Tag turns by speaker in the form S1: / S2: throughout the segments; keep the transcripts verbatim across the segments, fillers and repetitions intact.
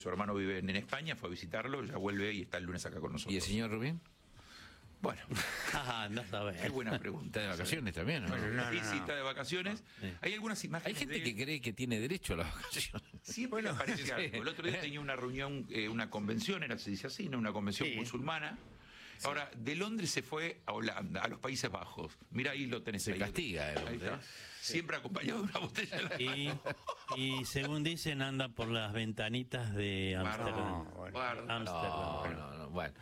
S1: Su hermano vive en, en España, fue a visitarlo, ya vuelve y está el lunes acá con nosotros.
S2: ¿Y el señor Rubín?
S1: Bueno,
S3: ah, no sabes.
S1: qué buena pregunta.
S2: Está de vacaciones también, ¿no?
S1: Bueno,
S3: no,
S1: sí,
S3: no,
S1: sí,
S3: no.
S1: está de vacaciones.
S2: Sí.
S1: Hay algunas imágenes.
S2: Hay gente
S1: de...
S2: que cree que tiene derecho a las vacaciones.
S1: Siempre
S2: Bueno,
S1: aparece
S2: sí.
S1: algo. El otro día tenía una reunión, eh, una convención, era, se dice así, ¿no? Una convención
S3: Sí.
S1: musulmana.
S2: Sí.
S1: Ahora, de Londres se fue a Holanda, a los Países Bajos. Mira, ahí lo tenés.
S2: Se
S1: ahí.
S2: castiga,
S1: Ahí
S2: eh,
S1: está.
S2: sí.
S1: Siempre acompañado de una botella de la
S3: Y, y según dicen, anda por las ventanitas de Ámsterdam.
S1: No, bueno. Guarda.
S3: Ámsterdam.
S2: No, no, no, bueno.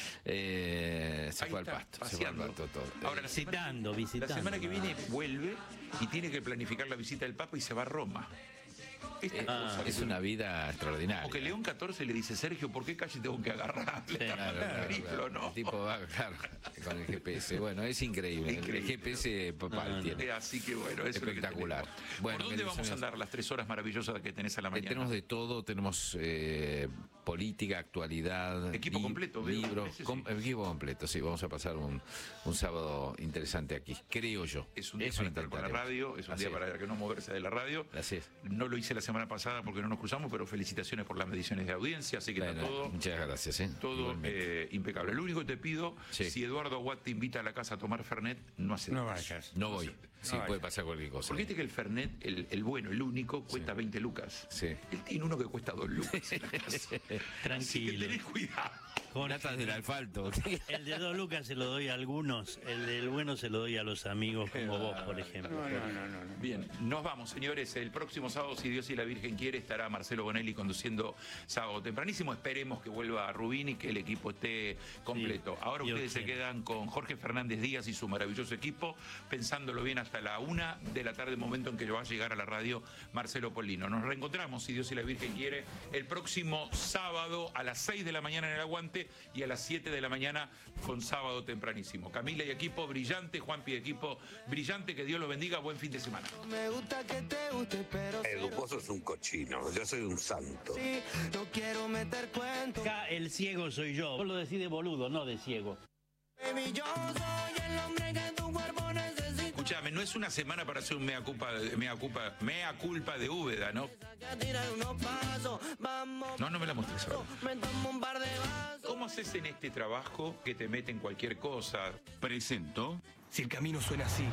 S2: Eh, se
S1: Ahí
S2: fue al
S1: está,
S2: pasto. Se fue al
S1: paseando.
S2: pasto todo.
S1: Ahora, la
S3: Visitando,
S1: semana,
S3: visitando.
S1: La semana que viene vuelve y tiene que planificar la visita del Papa y se va a Roma. Esta
S2: Eh,
S1: cosa
S2: es
S1: que-
S2: una vida extraordinaria.
S1: O que León catorce le dice, Sergio, ¿por qué calle tengo que agarrar?
S3: Sí,
S2: Claro, claro,
S1: Griflo,
S2: claro.
S1: ¿no?
S2: El tipo va, claro, con el G P S. Bueno, es increíble.
S1: Increíble.
S2: El G P S papal
S3: No, no.
S2: tiene.
S1: Eh, Así que bueno, eso es lo que
S2: Espectacular.
S1: tenemos.
S2: Bueno,
S1: ¿Por dónde
S2: queridos
S1: vamos a
S2: amigos,
S1: andar las tres horas maravillosas que tenés a la
S2: Eh,
S1: mañana?
S2: tenemos de todo, tenemos eh, política, actualidad,
S1: Equipo completo, veo.
S2: libros,
S1: Ese sí.
S2: com- equipo completo, sí, vamos a pasar un, un sábado interesante aquí, creo yo.
S1: Es un día
S2: Eso
S1: para estar con la
S2: intentaremos.
S1: radio, es un
S2: Así
S1: día para que no moverse de la radio.
S2: Así es.
S1: No lo hice la semana pasada porque no nos cruzamos, pero felicitaciones por las mediciones de audiencia, así que
S2: Bueno,
S1: está todo,
S2: muchas gracias. ¿eh?
S1: todo
S2: Igualmente.
S1: eh, impecable. Lo único que te pido,
S2: Sí.
S1: si Eduardo Aguad te invita a la casa a tomar Fernet, no haces
S3: No
S1: eso.
S3: vayas.
S2: No voy, sí,
S3: vaya.
S2: puede pasar cualquier cosa.
S1: Porque viste que el Fernet, el, el bueno, el único, cuesta
S2: Sí.
S1: veinte lucas.
S2: Sí.
S1: Él tiene uno que cuesta dos lucas en la casa. Así que
S3: Tranquilo.
S1: tenés cuidado.
S3: Jorge,
S2: Latas del asfalto.
S3: el de dos lucas se lo doy a algunos, el del bueno se lo doy a los amigos como vos, por ejemplo.
S1: Bien, nos vamos, señores. El próximo sábado, si Dios y la Virgen quiere, estará Marcelo Bonelli conduciendo sábado tempranísimo. Esperemos que vuelva Rubín y que el equipo esté completo.
S3: Sí,
S1: Ahora
S3: Dios
S1: ustedes se
S3: quiera.
S1: quedan con Jorge Fernández Díaz y su maravilloso equipo, pensándolo bien hasta la una de la tarde, momento en que va a llegar a la radio Marcelo Polino. Nos reencontramos, si Dios y la Virgen quiere, el próximo sábado a las seis de la mañana en el Aguante y a las siete de la mañana con sábado tempranísimo. Camila y equipo brillante, Juanpi y equipo brillante, que Dios los bendiga, buen fin de semana.
S4: Me gusta que te guste, pero
S5: Edu, vos sos un cochino, yo soy un santo.
S4: sí, no quiero meter cuentos.
S3: Acá el ciego soy yo. Vos lo decís de boludo, no de ciego.
S4: Baby, yo soy el hombre que tu cuerpo necesita.
S1: Escúchame, no es una semana para hacer un mea culpa, mea culpa, mea culpa de Úbeda, ¿no?
S4: Que tirar unos pasos, vamos.
S1: No, no me la mostrés ahora.
S4: Me tomo un par de vasos.
S1: ¿Cómo haces en este trabajo que te meten cualquier cosa?
S6: Presento.
S7: Si el camino suena así,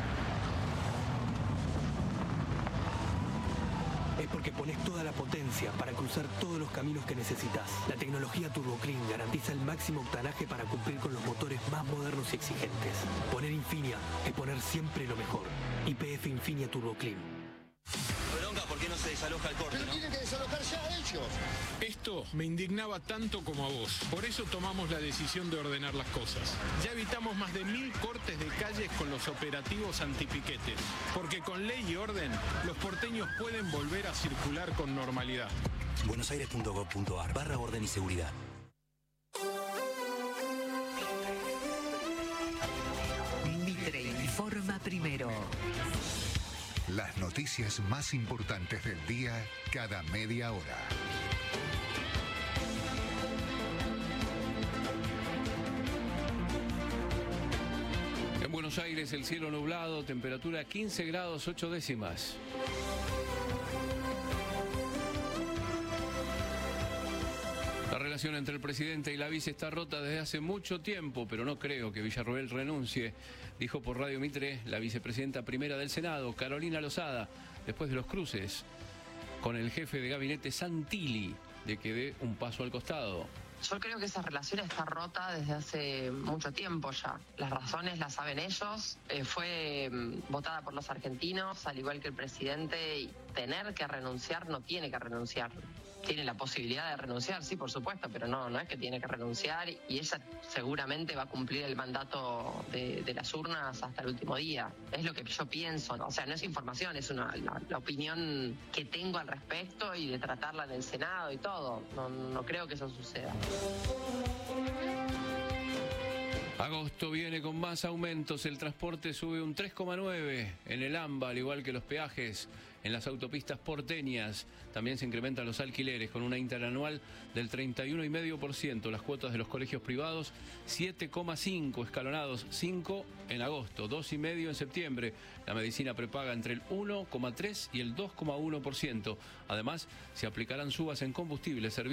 S7: es porque pones toda la potencia para cruzar todos los caminos que necesitas. La tecnología Turbo Clean garantiza el máximo octanaje para cumplir con los motores más modernos y exigentes. Poner Infinia es poner siempre lo mejor. Y P F Infinia Turbo Clean.
S8: Bronca, ¿por qué no se desaloja el corte, no?
S9: Tienen que desalojar ya ellos.
S6: Esto me indignaba tanto como a vos. Por eso tomamos la decisión de ordenar las cosas. Ya evitamos más de mil cortes de calles con los operativos antipiquetes. Porque con ley y orden, los porteños pueden volver a circular con normalidad.
S8: buenosaires punto gov punto ar barra orden y seguridad.
S10: Mitre informa primero.
S11: Las noticias más importantes del día cada media hora.
S12: En Buenos Aires el cielo nublado, temperatura quince grados ocho décimas. La relación entre el presidente y la vice está rota desde hace mucho tiempo, pero no creo que Villarroel renuncie, dijo por Radio Mitre la vicepresidenta primera del Senado, Carolina Lozada, después de los cruces con el jefe de gabinete Santilli, de que dé un paso al costado.
S13: Yo creo que esa relación está rota desde hace mucho tiempo ya. Las razones las saben ellos. Eh, fue mm, votada por los argentinos, al igual que el presidente, y tener que renunciar no tiene que renunciar. Tiene la posibilidad de renunciar, sí, por supuesto, pero no, no es que tiene que renunciar, y ella seguramente va a cumplir el mandato de, de las urnas hasta el último día. Es lo que yo pienso, ¿no? O sea, no es información, es una, la, la opinión que tengo al respecto y de tratarla en el Senado y todo. No, no creo que eso suceda.
S12: Agosto viene con más aumentos, el transporte sube un tres coma nueve en el AMBA, al igual que los peajes en las autopistas porteñas. También se incrementan los alquileres con una interanual del treinta y uno coma cinco por ciento. Las cuotas de los colegios privados, siete coma cinco escalonados, cinco en agosto, dos coma cinco en septiembre. La medicina prepaga entre el uno coma tres y el dos coma uno por ciento. Además, se aplicarán subas en combustibles, servicios